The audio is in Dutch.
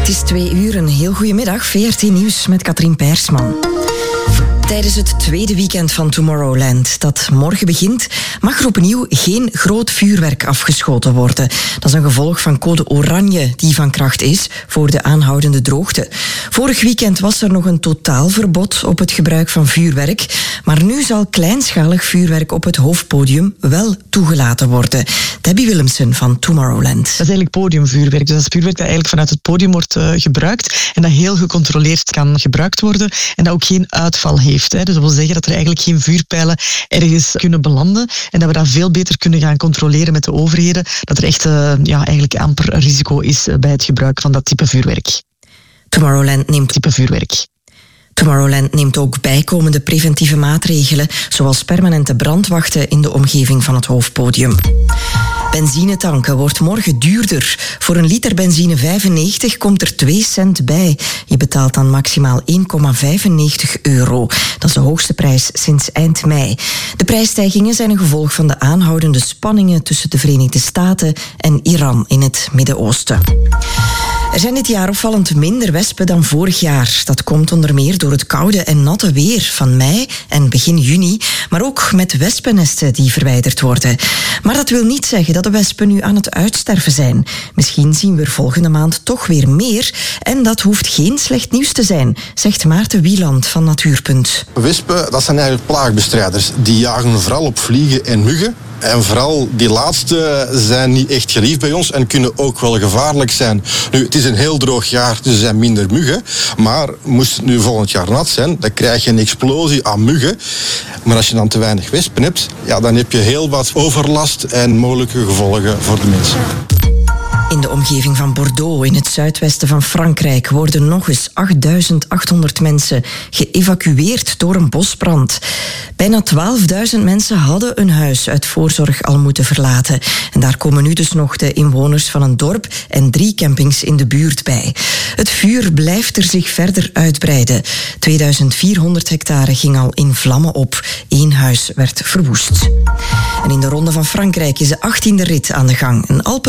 Het is 2 uur, een heel goedemiddag. VRT Nieuws met Katrien Persman. Tijdens het tweede weekend van Tomorrowland, dat morgen begint, mag er opnieuw geen groot vuurwerk afgeschoten worden. Dat is een gevolg van code oranje die van kracht is voor de aanhoudende droogte. Vorig weekend was er nog een totaalverbod op het gebruik van vuurwerk, maar nu zal kleinschalig vuurwerk op het hoofdpodium wel toegelaten worden. Debbie Willemsen van Tomorrowland. Dat is eigenlijk podiumvuurwerk. Dus dat is vuurwerk dat eigenlijk vanuit het podium wordt gebruikt en dat heel gecontroleerd kan gebruikt worden en dat ook geen uitval heeft. Dus dat wil zeggen dat er eigenlijk geen vuurpijlen ergens kunnen belanden en dat we dat veel beter kunnen gaan controleren met de overheden. Dat er echt eigenlijk amper risico is bij het gebruik van dat type vuurwerk. Tomorrowland neemt ook bijkomende preventieve maatregelen, zoals permanente brandwachten in de omgeving van het hoofdpodium. Benzine tanken wordt morgen duurder. Voor een liter benzine 95 komt er 2 cent bij. Je betaalt dan maximaal €1,95. Dat is de hoogste prijs sinds eind mei. De prijsstijgingen zijn een gevolg van de aanhoudende spanningen tussen de Verenigde Staten en Iran in het Midden-Oosten. Er zijn dit jaar opvallend minder wespen dan vorig jaar. Dat komt onder meer door het koude en natte weer van mei en begin juni, maar ook met wespennesten die verwijderd worden. Maar dat wil niet zeggen dat de wespen nu aan het uitsterven zijn. Misschien zien we er volgende maand toch weer meer en dat hoeft geen slecht nieuws te zijn, zegt Maarten Wieland van Natuurpunt. Wespen, dat zijn eigenlijk plaagbestrijders. Die jagen vooral op vliegen en muggen. En vooral die laatste zijn niet echt geliefd bij ons en kunnen ook wel gevaarlijk zijn. Nu, het is een heel droog jaar, dus er zijn minder muggen. Maar moest het nu volgend jaar nat zijn, dan krijg je een explosie aan muggen. Maar als je dan te weinig wespen hebt, dan heb je heel wat overlast en mogelijke gevolgen voor de mensen. In de omgeving van Bordeaux, in het zuidwesten van Frankrijk, worden nog eens 8.800 mensen geëvacueerd door een bosbrand. Bijna 12.000 mensen hadden hun huis uit voorzorg al moeten verlaten. En daar komen nu dus nog de inwoners van een dorp en 3 campings in de buurt bij. Het vuur blijft er zich verder uitbreiden. 2400 hectare ging al in vlammen op. 1 huis werd verwoest. En in de Ronde van Frankrijk is de 18e rit aan de gang. Een